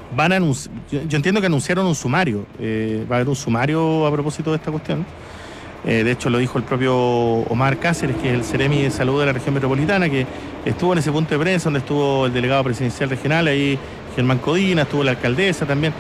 van a yo entiendo que anunciaron un sumario, va a haber un sumario a propósito de esta cuestión. De hecho, lo dijo el propio Omar Cáceres, que es el Seremi de Salud de la región metropolitana, que estuvo en ese punto de prensa donde estuvo el delegado presidencial regional, ahí Germán Codina, estuvo la alcaldesa también.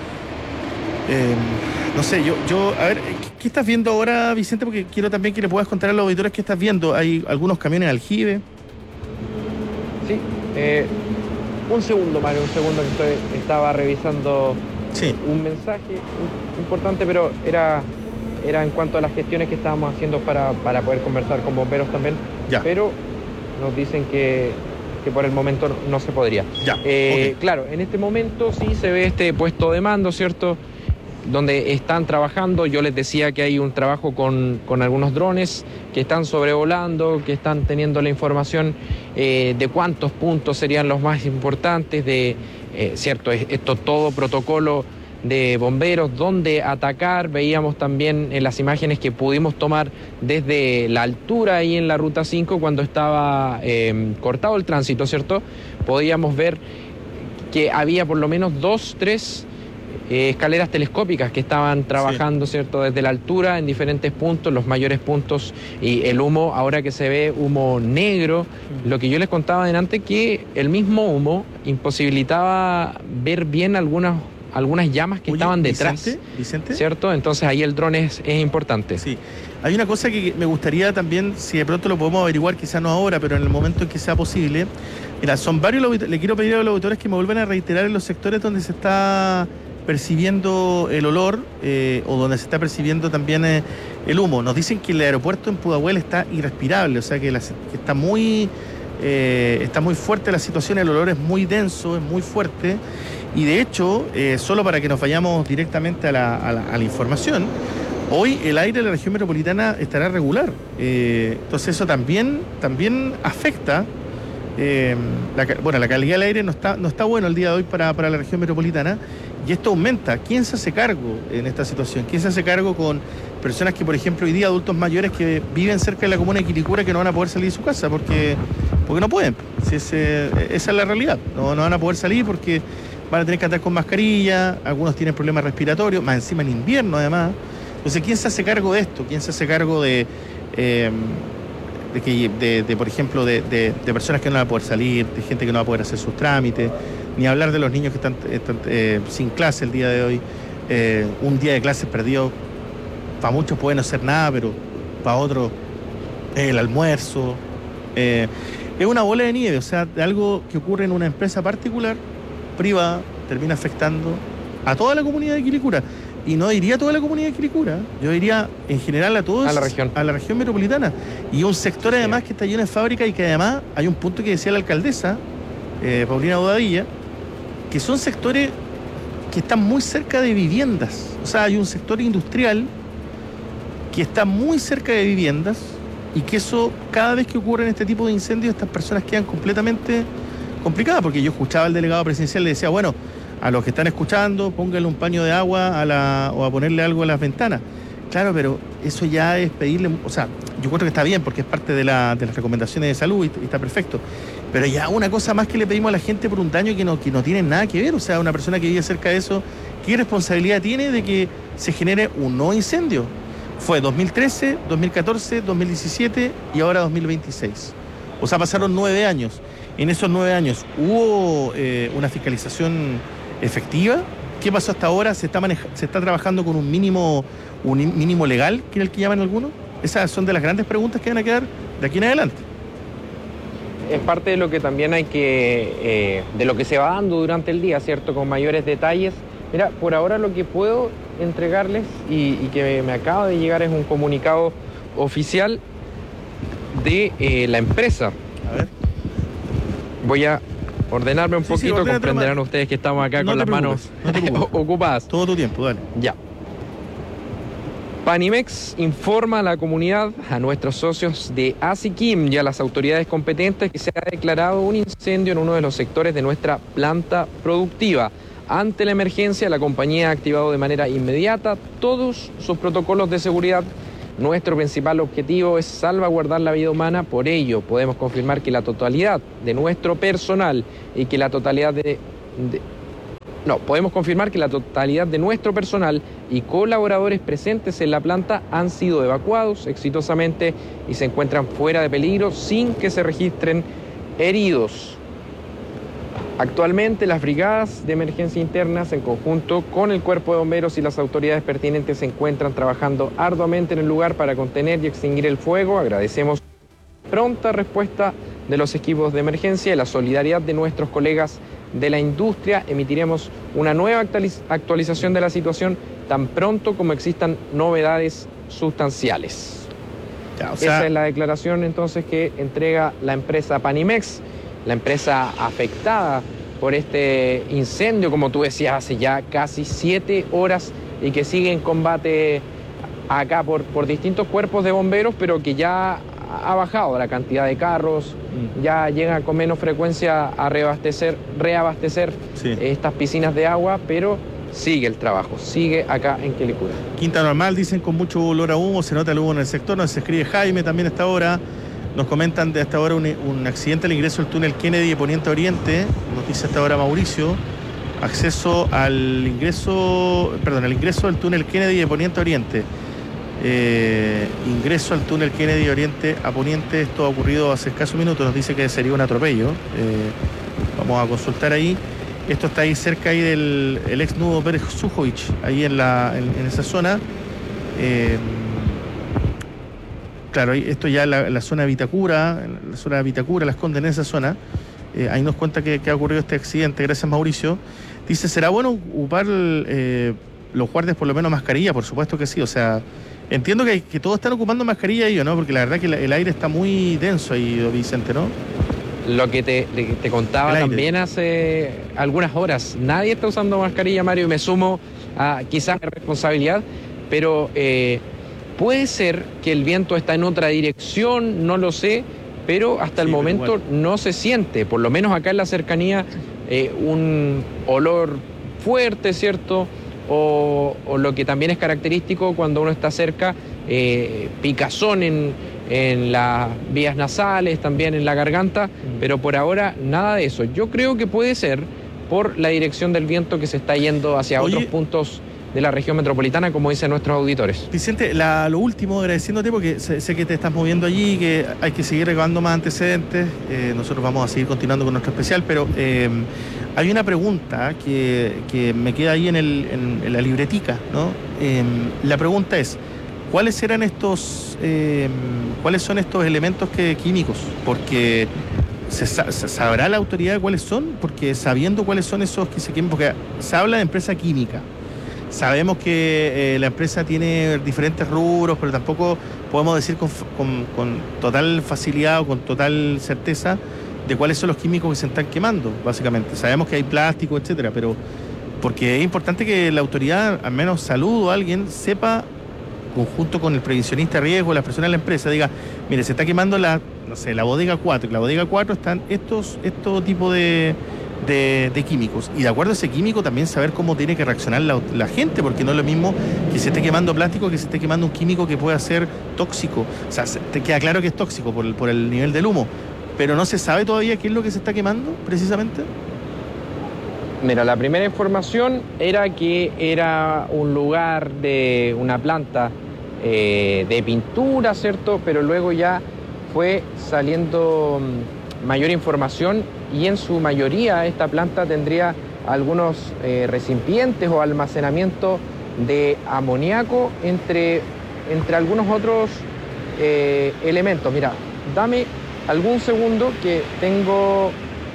No sé, a ver, ¿qué estás viendo ahora, Vicente? Porque quiero también que le puedas contar a los auditores qué estás viendo. Hay algunos camiones aljibe. Sí, un segundo, Mario, que estaba revisando un mensaje importante, pero era en cuanto a las gestiones que estábamos haciendo para poder conversar con bomberos también. Ya. Pero nos dicen que por el momento no se podría. Ya. Okay. Claro, en este momento sí se ve este puesto de mando, ¿cierto?, donde están trabajando. Yo les decía que hay un trabajo con algunos drones que están sobrevolando, que están teniendo la información de cuántos puntos serían los más importantes, cierto, esto todo protocolo de bomberos, dónde atacar. Veíamos también en las imágenes que pudimos tomar desde la altura ahí en la Ruta 5 cuando estaba cortado el tránsito, ¿cierto? Podíamos ver que había por lo menos 2, 3 escaleras telescópicas que estaban trabajando, ¿cierto?, desde la altura en diferentes puntos, los mayores puntos, y el humo, ahora que se ve humo negro, lo que yo les contaba adelante, que el mismo humo imposibilitaba ver bien algunas llamas que estaban detrás. Vicente, ¿cierto? Entonces ahí el dron es importante. Sí. Hay una cosa que me gustaría también, si de pronto lo podemos averiguar, quizás no ahora, pero en el momento en que sea posible. Mira, son varios, le quiero pedir a los auditores que me vuelvan a reiterar en los sectores donde se está percibiendo el olor o donde se está percibiendo también el humo. Nos dicen que el aeropuerto en Pudahuel está irrespirable, o sea que está muy fuerte la situación, el olor es muy denso, es muy fuerte, y de hecho, solo para que nos vayamos directamente a la información, hoy el aire de la región metropolitana estará regular, entonces eso también afecta. La calidad del aire no está bueno el día de hoy para la región metropolitana, y esto aumenta. ¿Quién se hace cargo en esta situación? ¿Quién se hace cargo con personas que, por ejemplo, hoy día adultos mayores que viven cerca de la comuna de Quilicura, que no van a poder salir de su casa porque no pueden? Esa es la realidad. No van a poder salir porque van a tener que andar con mascarilla, algunos tienen problemas respiratorios, más encima en invierno además. Entonces, ¿quién se hace cargo de esto? ¿Quién se hace cargo de por ejemplo, de personas que no van a poder salir, de gente que no va a poder hacer sus trámites, ni hablar de los niños que están sin clase el día de hoy? Un día de clases perdido, para muchos puede no ser nada, pero para otros el almuerzo. Es una bola de nieve, o sea, de algo que ocurre en una empresa particular, privada, termina afectando a toda la comunidad de Quilicura. Y no diría toda la comunidad de Quilicura, yo diría en general a todos, a la región metropolitana. Y un sector además que está lleno de fábricas, y que además hay un punto que decía la alcaldesa, Paulina Bobadilla, que son sectores que están muy cerca de viviendas. O sea, hay un sector industrial que está muy cerca de viviendas, y que eso, cada vez que ocurren este tipo de incendios, estas personas quedan completamente complicadas, porque yo escuchaba al delegado presidencial, le decía, bueno, a los que están escuchando, pónganle un paño de agua o a ponerle algo a las ventanas. Claro, pero eso ya es pedirle, o sea, yo creo que está bien porque es parte de las recomendaciones de salud y está perfecto. Pero ya una cosa más que le pedimos a la gente por un daño que no tiene nada que ver. O sea, una persona que vive cerca de eso, ¿qué responsabilidad tiene de que se genere un nuevo incendio? Fue 2013, 2014, 2017 y ahora 2026. O sea, pasaron 9 años. En esos 9 años, ¿hubo una fiscalización efectiva? ¿Qué pasó hasta ahora? ¿Se está trabajando con un mínimo legal, que es el que llaman algunos? Esas son de las grandes preguntas que van a quedar de aquí en adelante. Es parte de lo que también hay que, de lo que se va dando durante el día, ¿cierto? Con mayores detalles. Mira, por ahora lo que puedo entregarles y que me acaba de llegar es un comunicado oficial de la empresa. A ver. Voy a ordenarme un poquito, comprenderán ustedes que estamos acá con las manos ocupadas. Todo tu tiempo, dale. Ya. Panimex informa a la comunidad, a nuestros socios de Asiquim y a las autoridades competentes que se ha declarado un incendio en uno de los sectores de nuestra planta productiva. Ante la emergencia, la compañía ha activado de manera inmediata todos sus protocolos de seguridad. Nuestro principal objetivo es salvaguardar la vida humana, por ello podemos confirmar que la totalidad de nuestro personal y que la totalidad No, podemos confirmar que la totalidad de nuestro personal y colaboradores presentes en la planta han sido evacuados exitosamente y se encuentran fuera de peligro sin que se registren heridos. Actualmente las brigadas de emergencia internas en conjunto con el cuerpo de bomberos y las autoridades pertinentes se encuentran trabajando arduamente en el lugar para contener y extinguir el fuego. Agradecemos la pronta respuesta de los equipos de emergencia y la solidaridad de nuestros colegas de la industria. Emitiremos una nueva actualización de la situación tan pronto como existan novedades sustanciales. Ya, esa es la declaración entonces que entrega la empresa Panimex, la empresa afectada por este incendio, como tú decías, hace ya casi 7 horas y que sigue en combate acá por distintos cuerpos de bomberos, pero que ya ha bajado la cantidad de carros, ya llegan con menos frecuencia a reabastecer estas piscinas de agua, pero sigue el trabajo, sigue acá en Quilicura. Quinta Normal, dicen, con mucho olor a humo, se nota el humo en el sector, nos escribe Jaime también a esta hora. Nos comentan de hasta ahora un accidente al ingreso del túnel Kennedy de Poniente a Oriente. Nos dice hasta ahora Mauricio. Acceso al ingreso del túnel Kennedy de Poniente a Oriente. Ingreso al túnel Kennedy de Oriente a Poniente. Esto ha ocurrido hace escasos minutos. Nos dice que sería un atropello. Vamos a consultar ahí. Esto está ahí cerca ahí del ex nudo Pérez Sujovic, ahí en esa zona. Claro, esto ya la zona de Vitacura, Las Condes, en esa zona. Ahí nos cuenta que ha ocurrido este accidente. Gracias, Mauricio. Dice, ¿será bueno ocupar los guardias por lo menos mascarilla? Por supuesto que sí. O sea, entiendo que todos están ocupando mascarilla ellos, ¿no? Porque la verdad que el aire está muy denso ahí, Vicente, ¿no? Lo que te contaba también hace algunas horas. Nadie está usando mascarilla, Mario, y me sumo a quizás mi responsabilidad, pero puede ser que el viento está en otra dirección, no lo sé, pero hasta el momento no se siente, por lo menos acá en la cercanía, un olor fuerte, ¿cierto? O lo que también es característico cuando uno está cerca, picazón en las vías nasales, también en la garganta, pero por ahora nada de eso. Yo creo que puede ser por la dirección del viento que se está yendo hacia otros puntos de la región metropolitana, como dicen nuestros auditores. Vicente, lo último, agradeciéndote porque sé que te estás moviendo allí, que hay que seguir recabando más antecedentes. Nosotros vamos a seguir continuando con nuestro especial, pero hay una pregunta que me queda ahí en la libretica, ¿no? La pregunta es, ¿cuáles son estos elementos químicos? Porque ¿sabrá la autoridad cuáles son? Porque sabiendo cuáles son esos que se queman, porque se habla de empresa química. Sabemos que la empresa tiene diferentes rubros, pero tampoco podemos decir con total facilidad o con total certeza de cuáles son los químicos que se están quemando, básicamente. Sabemos que hay plástico, etcétera, pero porque es importante que la autoridad, al menos salud o alguien, sepa, conjunto con el previsionista de riesgo, las personas de la empresa, diga, mire, se está quemando la bodega 4, en la bodega 4 están estos tipos de químicos, y de acuerdo a ese químico también saber cómo tiene que reaccionar la gente, porque no es lo mismo que se esté quemando plástico que se esté quemando un químico que pueda ser tóxico. O sea, te queda claro que es tóxico por el nivel del humo, pero no se sabe todavía qué es lo que se está quemando precisamente. Mira, la primera información era que era un lugar de una planta de pintura, ¿cierto? Pero luego ya fue saliendo mayor información y en su mayoría esta planta tendría algunos recipientes o almacenamiento de amoníaco entre algunos otros elementos. Mira, dame algún segundo que tengo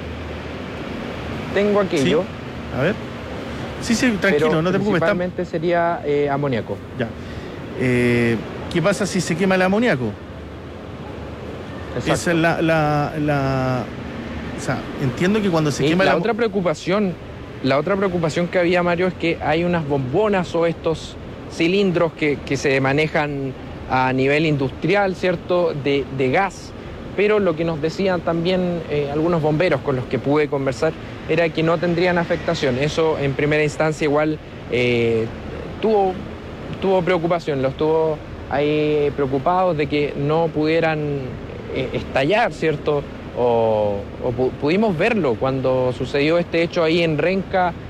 aquello. Sí. A ver. Sí, tranquilo, pero no te preocupes. Principalmente sería amoníaco. Ya. ¿Qué pasa si se quema el amoníaco? Exacto. Esa es o sea, entiendo que cuando se quema la otra preocupación que había, Mario, es que hay unas bombonas o estos cilindros que se manejan a nivel industrial, ¿cierto?, de gas. Pero lo que nos decían también algunos bomberos con los que pude conversar era que no tendrían afectación. Eso en primera instancia igual tuvo preocupación, los tuvo ahí preocupados de que no pudieran estallar, ¿cierto? O pudimos verlo cuando sucedió este hecho ahí en Renca,